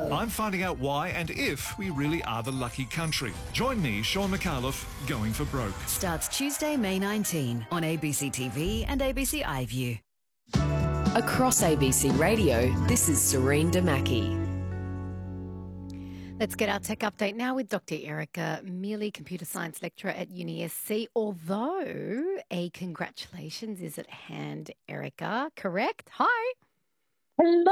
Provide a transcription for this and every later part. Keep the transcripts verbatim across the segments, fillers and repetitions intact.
I'm finding out why and if we really are the lucky country. Join me, Sean McAuliffe, Going for Broke. Starts Tuesday, May nineteenth on A B C T V and A B C iView. Across A B C Radio, this is Serene Damaki. Let's get our tech update now with Doctor Erica Mealy, computer science lecturer at Uni S C. Although a congratulations is at hand, Erica, correct? Hi. Hello.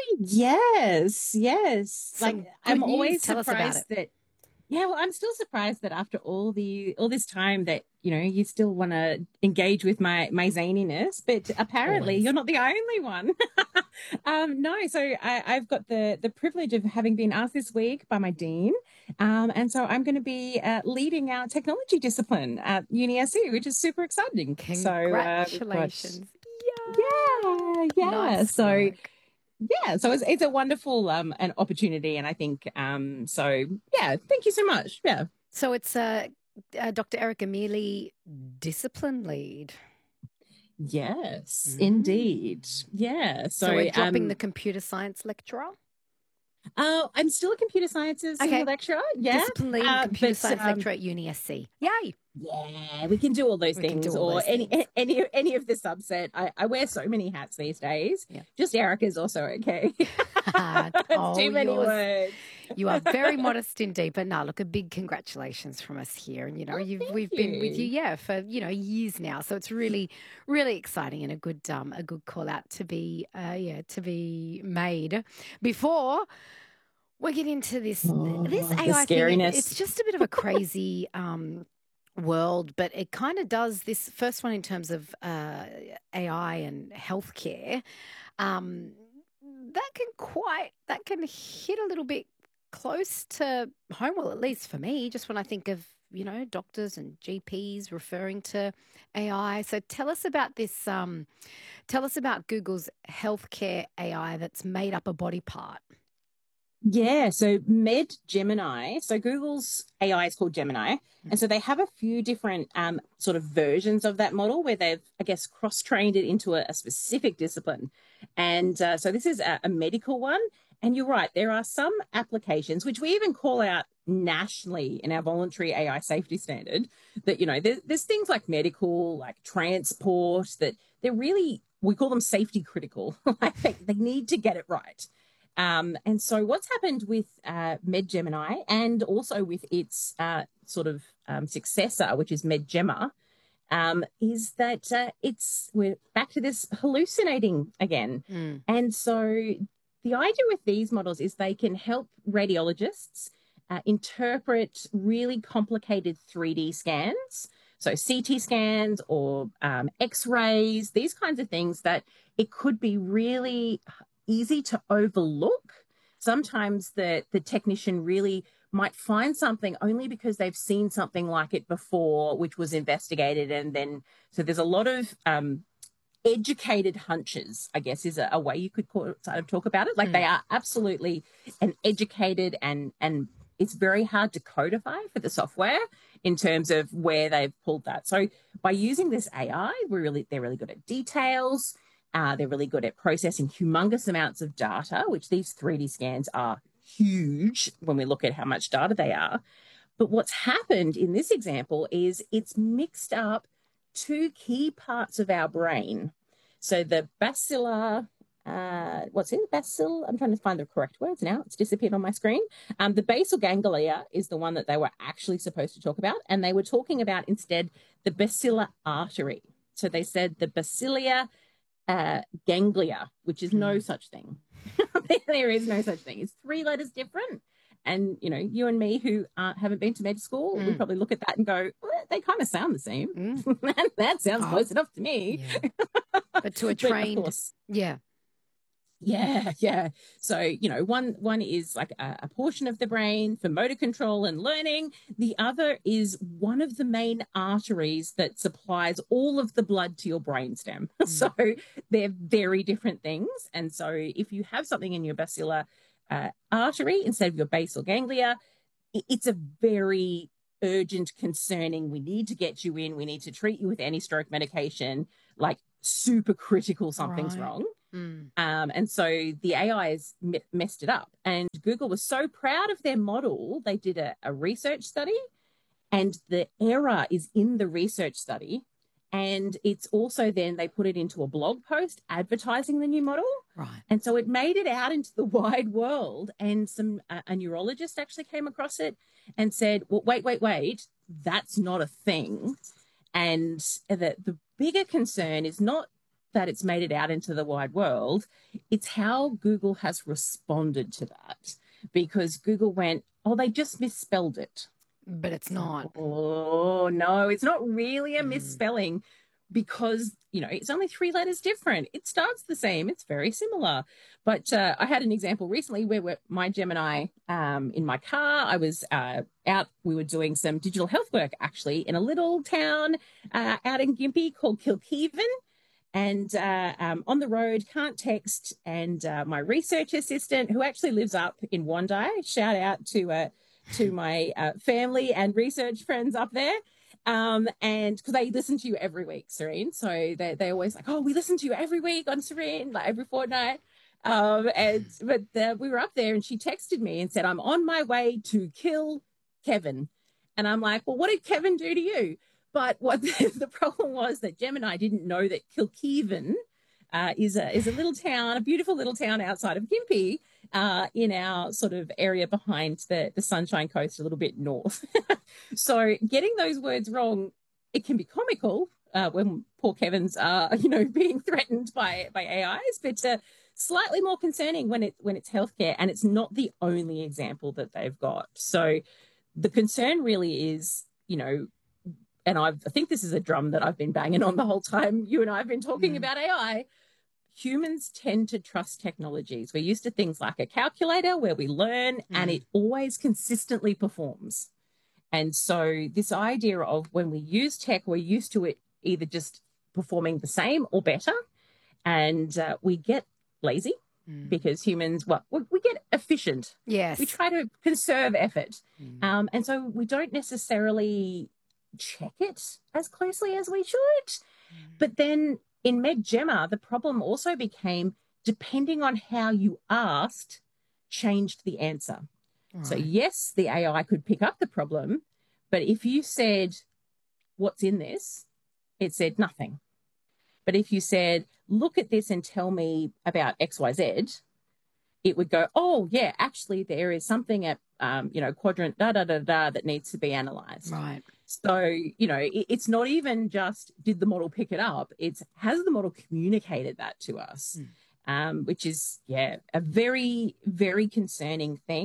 Yes, yes. Some like I'm good news. always Tell us about surprised it. that. Yeah, well, I'm still surprised that after all the all this time that you know you still want to engage with my my zaniness, but apparently Always. you're not the only one. um, no, so I, I've got the the privilege of having been asked this week by my dean, um, and so I'm going to be uh, leading our technology discipline at Uni S C, which is super exciting. Congratulations. So, uh, yeah, yeah. Nice so. work. Yeah, so it's it's a wonderful um an opportunity, and I think um so yeah, thank you so much. Yeah, So it's uh, uh, Doctor Erica Mealy, discipline lead. yes, Mm. indeed, yeah. So, So, we're dropping um, the computer science lecturer. uh, I'm still a computer sciences Okay. senior lecturer. Yeah, Discipline lead, uh, computer but, science um, lecturer at Uni S C. Yay. Yeah, we can do all those We can things, do all or those any things. any any of the subset. I, I wear so many hats these days. Yeah. Just Erica's also okay. Oh, Too many yours- words. You are very modest indeed, but no, look, a big congratulations from us here. And you know, Oh, you've thank we've been with you, you. yeah, for you know years now. So it's really, really exciting and a good um a good call out to be uh yeah to be made. Before we get into this Oh, this the A I thing, it- scariness. it's just a bit of a crazy um world, but it kind of does this first one in terms of uh, A I and healthcare. Um, that can quite that can hit a little bit close to home. Well, at least for me, just when I think of you know doctors and G Ps referring to A I. So tell us about this. Um, tell us about Google's healthcare A I that's made up a body part. Yeah, so Med Gemini. So Google's A I is called Gemini. And so they have a few different um, sort of versions of that model where they've, I guess, cross-trained it into a, a specific discipline. And uh, so this is a, a medical one. And you're right, there are some applications, which we even call out nationally in our voluntary A I safety standard, that, you know, there, there's things like medical, like transport, that they're really, we call them safety critical. Like they, they need to get it right. Um, and so what's happened with uh, MedGemini and also with its uh, sort of um, successor, which is MedGemma, um, is that uh, it's we're back to this hallucinating again. Mm. And so the idea with these models is they can help radiologists uh, interpret really complicated three D scans. So C T scans or um, X-rays, these kinds of things that it could be really easy to overlook. Sometimes the, the technician really might find something only because they've seen something like it before, which was investigated. And then, so there's a lot of um, educated hunches, I guess, is a, a way you could call, sort of talk about it. Like Mm. they are absolutely an educated and, and it's very hard to codify for the software in terms of where they've pulled that. So by using this A I, we're really, they're really good at details. Uh, they're really good at processing humongous amounts of data, which these three D scans are huge when we look at how much data they are. But what's happened in this example is it's mixed up two key parts of our brain. So the basilar, uh, what's it? Basil? I'm trying to find the correct words now. It's disappeared on my screen. Um, the basal ganglia is the one that they were actually supposed to talk about. And they were talking about instead the basilar artery. So they said the basilia Uh, ganglia, which is no such thing. There is no such thing. It's three letters different. And, you know, you and me who uh, haven't been to med school, Mm. we probably look at that and go, well, they kind of sound the same. Mm. That sounds Oh. close enough to me. Yeah. But to a But of trained, course, yeah. yeah, yeah. So, you know, one one is like a, a portion of the brain for motor control and learning. The other is one of the main arteries that supplies all of the blood to your brainstem. Mm. So they're very different things. And so if you have something in your basilar uh, artery instead of your basal ganglia, it, it's a very urgent, concerning, we need to get you in, we need to treat you with anti-stroke medication, like super critical, something's Right. wrong. Mm. Um, and so the A I has m- messed it up. And Google was so proud of their model, they did a, a research study, and the error is in the research study. And it's also then they put it into a blog post advertising the new model. Right. And so it made it out into the wide world. And some uh, a neurologist actually came across it and said, well, wait, wait, wait, that's not a thing. And the, the bigger concern is not that it's made it out into the wide world, it's how Google has responded to that. Because Google went, oh, they just misspelled it. But it's not. Oh, no, it's not really a misspelling mm. because, you know, it's only three letters different. It starts the same. It's very similar. But uh, I had an example recently where we're, my Gemini um, in my car, I was uh, out, we were doing some digital health work actually in a little town uh, out in Gympie called Kilkeven. And uh, um, on the road, can't text. And uh, my research assistant, who actually lives up in Wandai, shout out to uh, to my uh, family and research friends up there. Um, and because they listen to you every week, Serene. So they, they're always like, oh, we listen to you every week on Serene, like every fortnight. Um, and but uh, we were up there and she texted me and said, I'm on my way to kill Kevin. And I'm like, well, what did Kevin do to you? But what the, the problem was that Gemini didn't know that Kilkeven uh, is a is a little town, a beautiful little town outside of Gympie, uh, in our sort of area behind the, the Sunshine Coast, a little bit north. So getting those words wrong, it can be comical uh, when poor Kevin's uh, you know, being threatened by by A Is, but uh, slightly more concerning when it when it's healthcare, and it's not the only example that they've got. So the concern really is, you know. And I've, I think this is a drum that I've been banging on the whole time you and I have been talking mm. about A I. Humans tend to trust technologies. We're used to things like a calculator where we learn mm. and it always consistently performs. And so this idea of when we use tech, we're used to it either just performing the same or better. And uh, we get lazy mm. because humans, well, we, we get efficient. Yes. We try to conserve effort. Mm. Um, and so we don't necessarily check it as closely as we should. Mm. But then in MedGemma, the problem also became depending on how you asked, changed the answer. Right. So yes, the A I could pick up the problem, but if you said, what's in this? It said nothing. But if you said, look at this and tell me about X Y Z, it would go, oh, yeah, actually there is something at, um, you know, quadrant da, da, da, da that needs to be analysed. Right. So, you know, it, it's not even just did the model pick it up, it's has the model communicated that to us, mm. um, which is, yeah, a very, very concerning thing.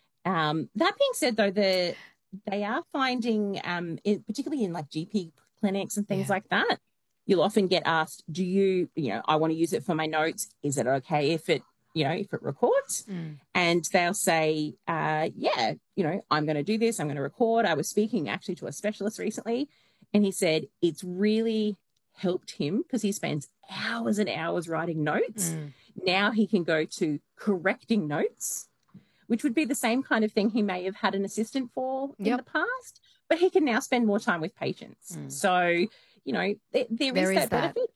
Um, that being said, though, the, they are finding, um, it, particularly in like G P clinics and things yeah. like that, you'll often get asked, do you, you know, I want to use it for my notes. Is it okay if it, you know, if it records? Mm. And they'll say, uh, yeah, you know, I'm going to do this. I'm going to record. I was speaking actually to a specialist recently, and he said it's really helped him because he spends hours and hours writing notes. Mm. Now he can go to correcting notes, which would be the same kind of thing he may have had an assistant for yep. in the past, but he can now spend more time with patients. Mm. So, you know, there, there, there is, is that, that benefit.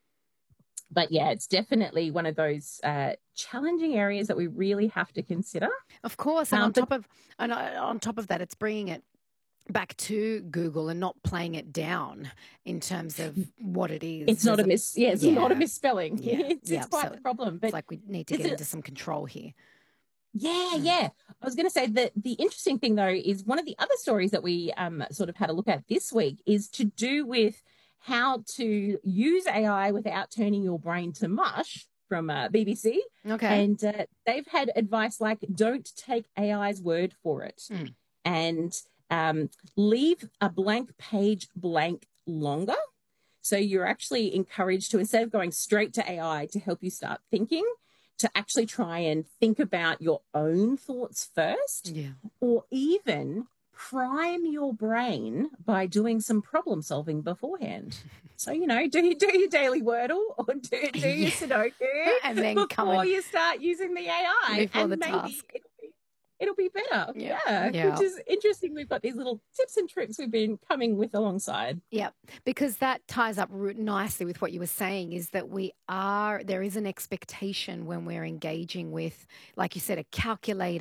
But yeah, it's definitely one of those uh, challenging areas that we really have to consider. Of course, and um, on top but, of and on top of that, it's bringing it back to Google and not playing it down in terms of what it is. It's not a mis. Yeah, it's yeah. not a misspelling. Yeah, it's, yeah. it's quite so the problem. But it's like we need to get into some control here. Yeah, mm. yeah. I was going to say that the interesting thing though is one of the other stories that we um sort of had a look at this week is to do with how to use A I without turning your brain to mush from uh, B B C. Okay. And uh, they've had advice like don't take A I's word for it mm. and um, leave a blank page blank longer. So you're actually encouraged to, instead of going straight to A I to help you start thinking, to actually try and think about your own thoughts first, yeah. or even prime your brain by doing some problem solving beforehand. So, you know, do you do your daily Wordle or do, do your Sudoku and then before come and you start using the A I. before and the maybe task. It, it'll be better. Yeah. Yeah. Yeah. Which is interesting. We've got these little tips and tricks we've been coming with alongside. Yeah, because that ties up ru- nicely with what you were saying, is that we are, there is an expectation when we're engaging with, like you said, a calculator